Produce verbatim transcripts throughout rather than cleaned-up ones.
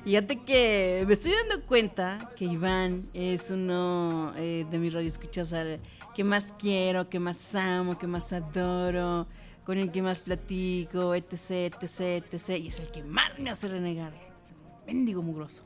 Fíjate que me estoy dando cuenta que Iván es uno eh, de mis radioescuchas al que más quiero, que más amo, que más adoro, con el que más platico, etc, etc, etc. Y es el que más me hace renegar. Mendigo mugroso.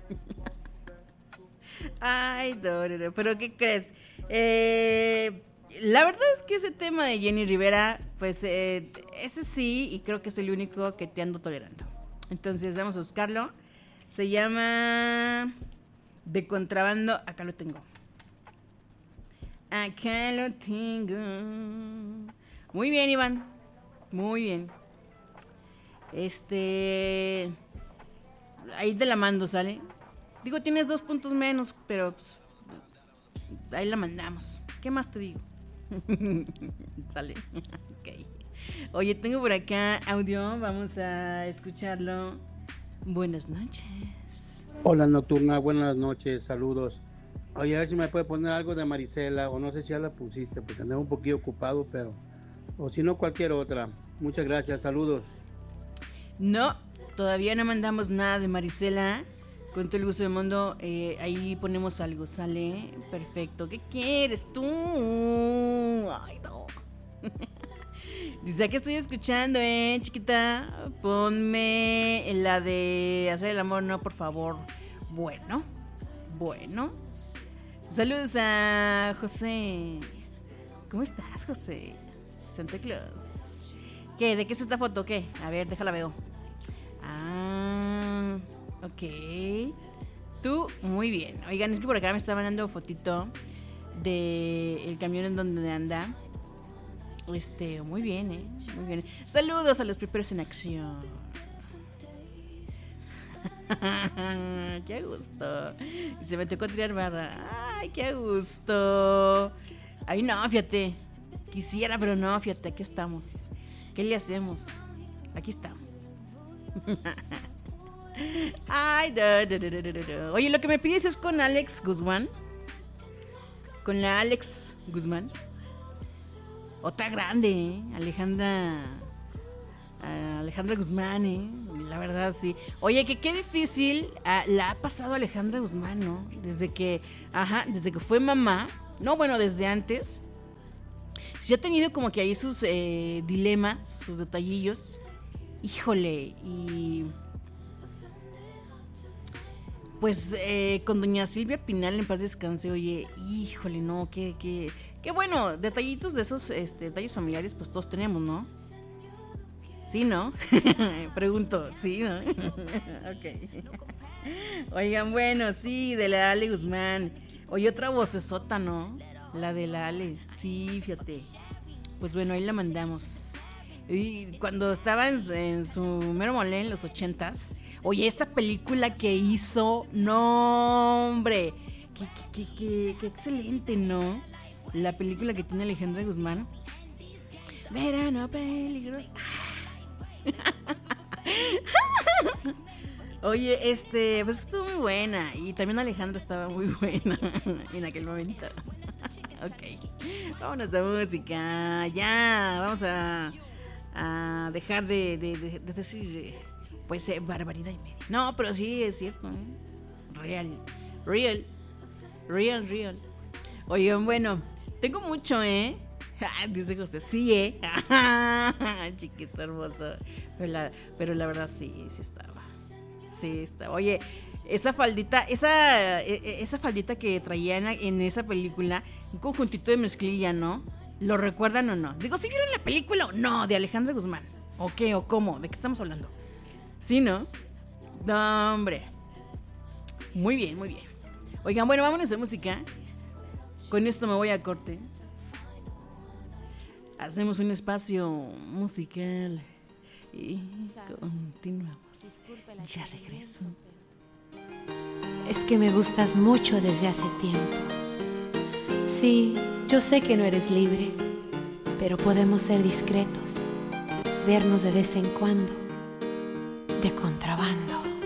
Ay, no, no, no. Pero ¿qué crees? Eh, la verdad es que ese tema de Jenny Rivera, pues eh, ese sí, y creo que es el único que te ando tolerando. Entonces vamos a buscarlo. Se llama De Contrabando. Acá lo tengo. Acá lo tengo. Muy bien, Iván. Muy bien. Este... Ahí te la mando, ¿sale? Digo, tienes dos puntos menos, pero pues, ahí la mandamos. ¿Qué más te digo? Sale. Ok. Oye, tengo por acá audio. Vamos a escucharlo. Buenas noches. Hola, Nocturna. Buenas noches. Saludos. Oye, a ver si me puede poner algo de Marisela, o no sé si ya la pusiste, porque andaba un poquito ocupado, pero... O si no, cualquier otra. Muchas gracias. Saludos. No, todavía no mandamos nada de Marisela. Con todo el gusto del mundo, eh, ahí ponemos algo, ¿sale? Perfecto. ¿Qué quieres tú? Ay, no. Dice, aquí estoy escuchando, ¿eh, chiquita? Ponme la de hacer el amor, no, por favor. Bueno, bueno. Saludos a José. ¿Cómo estás, José? Santa Claus. ¿Qué? ¿De qué es esta foto? ¿Qué? A ver, déjala veo. Ah, ok. Tú, muy bien. Oigan, es que por acá me está mandando fotito de el camión en donde anda. Este, muy bien, eh. Muy bien. Saludos a los primeros en acción. Qué gusto. Y se me tocó tirar barra. Ay, qué gusto. Ay, no, fíjate. Quisiera, pero no, fíjate, aquí estamos. ¿Qué le hacemos? Aquí estamos. Ay, no, no, no, no, no, no. Oye, lo que me pides es con Alex Guzmán. Con la Alex Guzmán. Otra grande, ¿eh? Alejandra. Uh, Alejandra Guzmán, ¿eh? La verdad, sí. Oye, que qué difícil uh, la ha pasado Alejandra Guzmán, ¿no? Desde que, ajá, desde que fue mamá. No, bueno, desde antes. Sí ha tenido como que ahí sus eh, dilemas, sus detallillos. Híjole, y... Pues eh, con doña Silvia Pinal, en paz descanse, oye, híjole, no, qué, qué, qué bueno, detallitos de esos este, detalles familiares, pues todos tenemos, ¿no? Sí, ¿no? Pregunto, ¿sí, no? Ok. Oigan, bueno, sí, de la Ale Guzmán. Oye, otra vocesota, ¿no? La de la Ale, sí, fíjate. Pues bueno, ahí la mandamos. Y cuando estaba en, en su mero mole en los ochentas, oye, esa película que hizo, no, hombre, qué, qué, qué, qué, qué excelente, ¿no? La película que tiene Alejandra Guzmán. Verano peligroso. Oye, este, pues estuvo muy buena. Y también Alejandra estaba muy buena en aquel momento. Ok, vámonos a música. Ya, vamos a, a dejar de, de, de, de decir, pues, eh, barbaridad y media. No, pero sí, es cierto, ¿eh? Real, real, real, real. Oigan, bueno, tengo mucho, ¿eh? Dice José, sí, ¿eh? Chiquito hermoso. Pero la, pero la verdad sí, sí estaba. Sí estaba. Oye, esa faldita, esa, esa faldita que traía en, en esa película, un conjuntito de mezclilla, ¿no? ¿Lo recuerdan o no? Digo, ¿sí vieron la película o no? De Alejandra Guzmán. ¿O qué? ¿O cómo? ¿De qué estamos hablando? ¿Sí, no? No, hombre. Muy bien, muy bien. Oigan, bueno, vámonos de música. Con esto me voy a corte. Hacemos un espacio musical y continuamos. Ya regreso. Es que me gustas mucho desde hace tiempo. Sí, yo sé que no eres libre, pero podemos ser discretos, vernos de vez en cuando, de contrabando.